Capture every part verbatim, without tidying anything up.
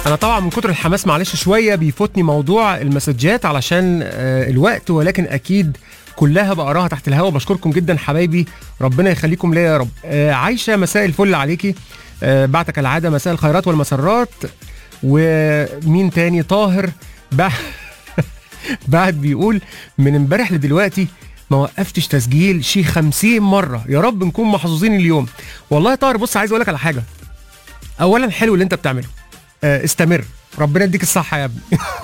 انا طبعا من كتر الحماس معلش شويه بيفوتني موضوع المسجات علشان آه الوقت، ولكن اكيد كلها بقراها تحت الهوا. بشكركم جدا حبايبي، ربنا يخليكم ليا يا رب. آه عايشه مساء الفل عليكي، آه بعتك العاده مساء الخيرات والمسرات. ومين تاني؟ طاهر بعد بعد بيقول من امبارح لدلوقتي ما وقفتش تسجيل شي خمسين مره، يا رب نكون محظوظين اليوم. والله يا طاهر بص عايز اقول لك على حاجه. اولا حلو اللي انت بتعمله، آه استمر، ربنا يديك الصحه يا ابني.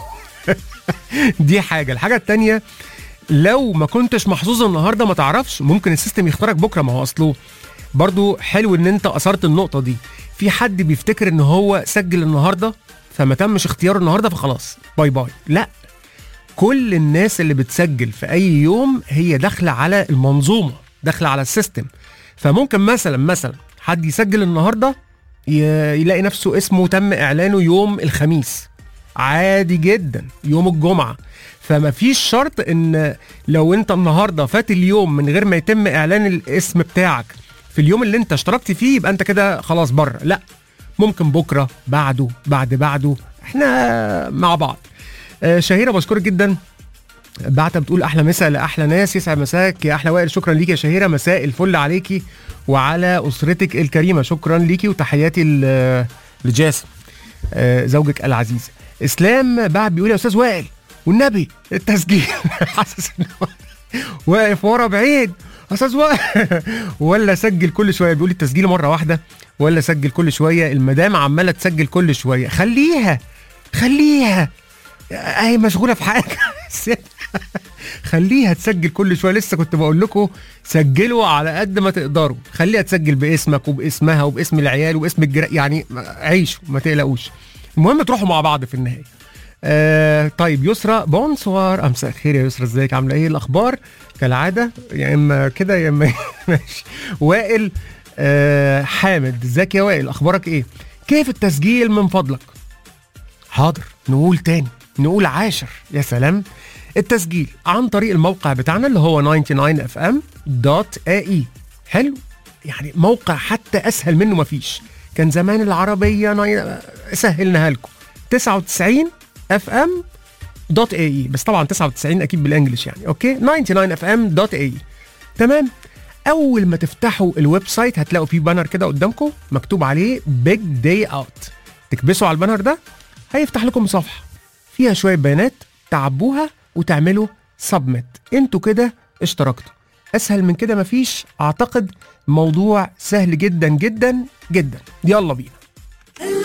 دي حاجه. الحاجه التانيه لو ما كنتش محظوظ النهارده ما تعرفش، ممكن السيستم يختارك بكره. ما هو اصله برضو حلو ان انت اثرت النقطه دي. في حد بيفتكر ان هو سجل النهارده فما تمش اختياره النهارده فخلاص باي باي. لا، كل الناس اللي بتسجل في اي يوم هي داخله على المنظومه، داخله على السيستم. فممكن مثلا مثلا حد يسجل النهارده يلاقي نفسه اسمه تم اعلانه يوم الخميس، عادي جدا يوم الجمعه. فما فيش شرط ان لو انت النهارده فات اليوم من غير ما يتم اعلان الاسم بتاعك في اليوم اللي انت اشتركت فيه يبقى انت كده خلاص بره. لا، ممكن بكره، بعده، بعد بعده، احنا مع بعض. آه شهيره بشكرك جدا، بعتها بتقول احلى مساء لاحلى ناس، يسعد مساك يا احلى وائل. شكرا ليكي يا شهيره، مساء الفل عليكي وعلى اسرتك الكريمه. شكرا ليكي وتحياتي لجاسم آه زوجك العزيز. اسلام بعد بيقول يا استاذ وائل والنبي التسجيل حاسس ان واقف ورا بعيد استاذ وائل ولا سجل كل شويه. بيقول التسجيل مره واحده ولا سجل كل شويه؟ المدام عماله تسجل كل شويه، خليها خليها اهي مشغوله في حاجه. خليها تسجل كل شويه. لسه كنت بقول لكم سجلوا على قد ما تقدروا، خليها تسجل باسمك وباسمها وباسم العيال وباسم الجيران، يعني عيشوا ما تقلقوش. المهم تروحوا مع بعض في النهايه. آه طيب يسرا بونسوار، امساء الخير يا يسرا، ازيك عامله ايه؟ الاخبار كالعاده يا اما كده يا اما ماشي. وائل آه حامد، ازيك يا وائل، اخبارك ايه؟ كيف التسجيل من فضلك؟ حاضر نقول تاني، نقول عاشر. يا سلام. التسجيل عن طريق الموقع بتاعنا اللي هو تسعة وتسعين اف ام دوت اي اي. حلو، يعني موقع حتى اسهل منه مفيش. كان زمان العربيه سهلناها لكم، تسعة وتسعين اف ام دوت اي اي، بس طبعا تسعة وتسعين اكيد بالانجلش يعني. اوكي، تسعة وتسعين اف ام دوت اي اي. تمام. اول ما تفتحوا الويب سايت هتلاقوا فيه بانر كده قدامكم مكتوب عليه بيج داي اوت. تكبسوا على البانر ده هيفتح لكم صفحه فيها شويه بيانات تعبوها وتعملوا سبميت. انتوا كده اشتركتوا. اسهل من كده مفيش. اعتقد موضوع سهل جدا جدا جدا. يلا بينا.